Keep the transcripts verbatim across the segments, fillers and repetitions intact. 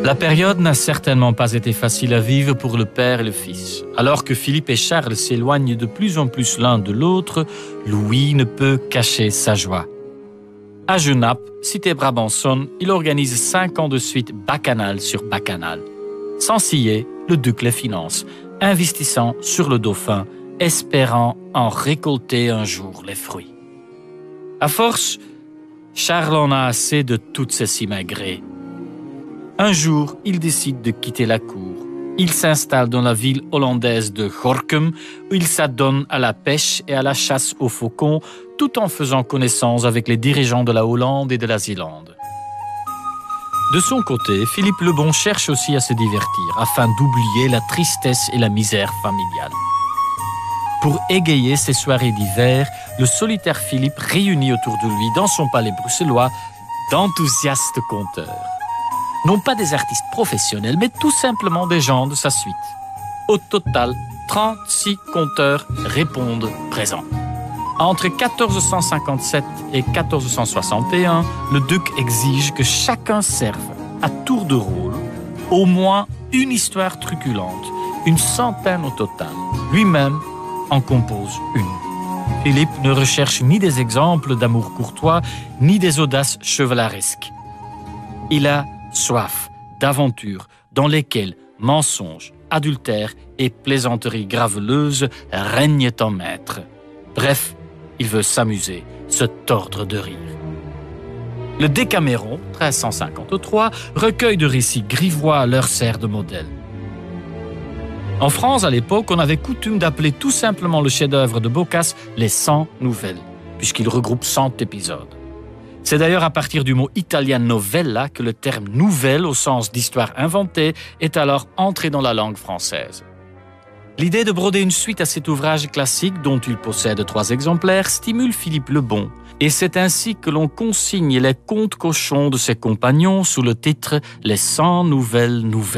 La période n'a certainement pas été facile à vivre pour le père et le fils. Alors que Philippe et Charles s'éloignent de plus en plus l'un de l'autre, Louis ne peut cacher sa joie. À Genappe, cité brabançonne, il organise cinq ans de suite bacchanal sur bacchanal. Sans ciller, le duc les finance, investissant sur le dauphin, espérant en récolter un jour les fruits. À force, Charles en a assez de toutes ces simagrées. Un jour, il décide de quitter la cour. Il s'installe dans la ville hollandaise de Gorinchem, où il s'adonne à la pêche et à la chasse aux faucons, tout en faisant connaissance avec les dirigeants de la Hollande et de la Zélande. De son côté, Philippe le Bon cherche aussi à se divertir, afin d'oublier la tristesse et la misère familiale. Pour égayer ses soirées d'hiver, le solitaire Philippe réunit autour de lui, dans son palais bruxellois, d'enthousiastes conteurs. Non pas des artistes professionnels, mais tout simplement des gens de sa suite. Au total, trente-six conteurs répondent présents. Entre quatorze cent cinquante-sept et quatorze cent soixante et un, le duc exige que chacun serve, à tour de rôle, au moins une histoire truculente, une centaine au total. Lui-même en compose une. Philippe ne recherche ni des exemples d'amour courtois, ni des audaces chevaleresques. Il a soif d'aventures dans lesquelles mensonges, adultères et plaisanteries graveleuses règnent en maître. Bref, il veut s'amuser, se tordre de rire. Le Décaméron, treize cent cinquante-trois, recueil de récits grivois leur sert de modèle. En France, à l'époque, on avait coutume d'appeler tout simplement le chef-d'œuvre de Boccace les cent nouvelles, puisqu'il regroupe cent épisodes. C'est d'ailleurs à partir du mot italien novella que le terme nouvelle, au sens d'histoire inventée, est alors entré dans la langue française. L'idée de broder une suite à cet ouvrage classique, dont il possède trois exemplaires, stimule Philippe le Bon, et c'est ainsi que l'on consigne les contes cochons de ses compagnons sous le titre « Les cent nouvelles nouvelles ».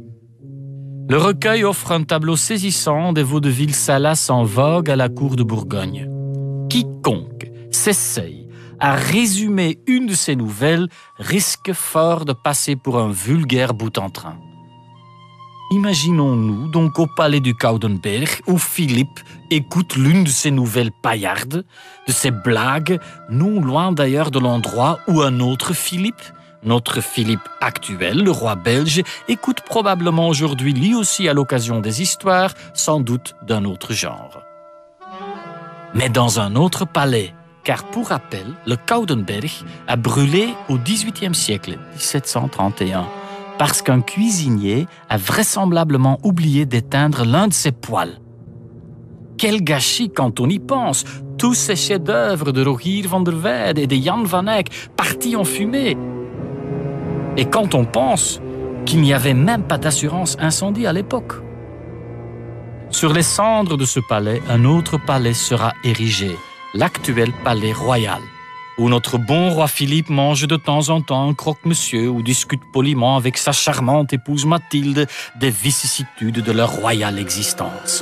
Le recueil offre un tableau saisissant des vaudevilles salaces en vogue à la cour de Bourgogne. Quiconque s'essaye à résumer une de ces nouvelles risque fort de passer pour un vulgaire boute-en-train. Imaginons-nous donc au palais du Coudenberg où Philippe écoute l'une de ces nouvelles paillardes, de ces blagues, non loin d'ailleurs de l'endroit où un autre Philippe, notre Philippe actuel, le roi belge, écoute probablement aujourd'hui lui aussi à l'occasion des histoires, sans doute d'un autre genre. Mais dans un autre palais, car pour rappel, le Coudenberg a brûlé au dix-huitième siècle, dix-sept cent trente et un, parce qu'un cuisinier a vraisemblablement oublié d'éteindre l'un de ses poêles. Quel gâchis quand on y pense! Tous ces chefs-d'œuvre de Rogier van der Weyde et de Jan van Eyck partis en fumée. Et quand on pense qu'il n'y avait même pas d'assurance incendie à l'époque. Sur les cendres de ce palais, un autre palais sera érigé, l'actuel palais royal, où notre bon roi Philippe mange de temps en temps un croque-monsieur ou discute poliment avec sa charmante épouse Mathilde des vicissitudes de leur royale existence.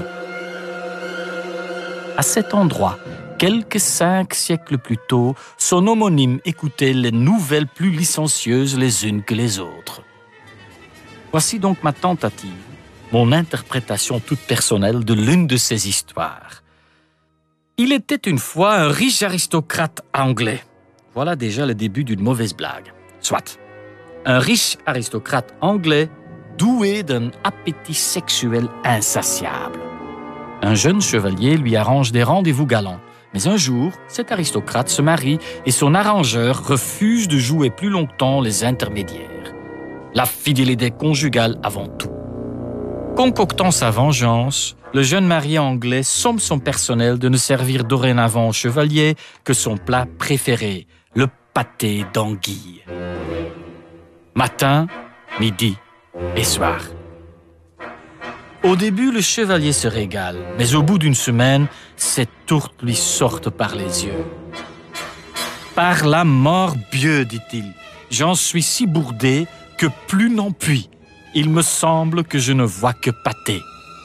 À cet endroit, quelques cinq siècles plus tôt, son homonyme écoutait les nouvelles plus licencieuses les unes que les autres. Voici donc ma tentative, mon interprétation toute personnelle de l'une de ces histoires. Il était une fois un riche aristocrate anglais. Voilà déjà le début d'une mauvaise blague. Soit. Un riche aristocrate anglais doué d'un appétit sexuel insatiable. Un jeune chevalier lui arrange des rendez-vous galants. Mais un jour, cet aristocrate se marie et son arrangeur refuse de jouer plus longtemps les intermédiaires. La fidélité conjugale avant tout. Concoctant sa vengeance, le jeune marié anglais somme son personnel de ne servir dorénavant au chevalier que son plat préféré, le pâté d'anguille. Matin, midi et soir. Au début, le chevalier se régale, mais au bout d'une semaine, ses tourtes lui sortent par les yeux. « Par la morbieu, dit-il, j'en suis si bourdé que plus n'en puis. Il me semble que je ne vois que pâté. »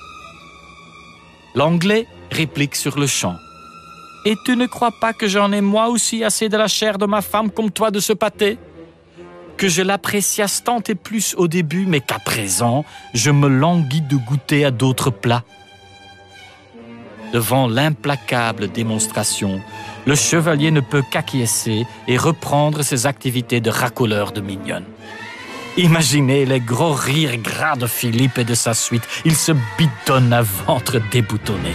L'Anglais réplique sur le champ. « Et tu ne crois pas que j'en ai moi aussi assez de la chair de ma femme comme toi de ce pâté ? que je l'appréciasse tant et plus au début, mais qu'à présent, je me languis de goûter à d'autres plats. Devant l'implacable démonstration, le chevalier ne peut qu'acquiescer et reprendre ses activités de racoleur de mignonne. Imaginez les gros rires gras de Philippe et de sa suite. Il se bidonne à ventre déboutonné.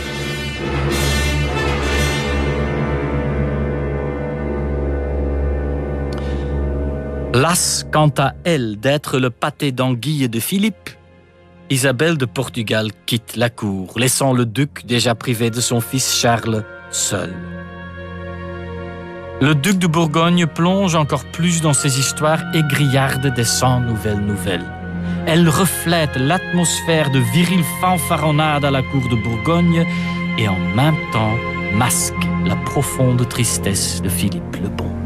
Lasse, quant à elle, d'être le pâté d'anguille de Philippe, Isabelle de Portugal quitte la cour, laissant le duc, déjà privé de son fils Charles, seul. Le duc de Bourgogne plonge encore plus dans ces histoires égrillardes des cent nouvelles nouvelles. Elles reflètent l'atmosphère de virile fanfaronnade à la cour de Bourgogne et en même temps masquent la profonde tristesse de Philippe le Bon.